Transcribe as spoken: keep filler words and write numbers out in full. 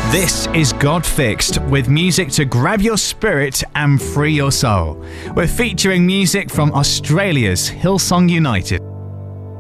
This is God Fixed, with music to grab your spirit and free your soul. We're featuring music from Australia's Hillsong United.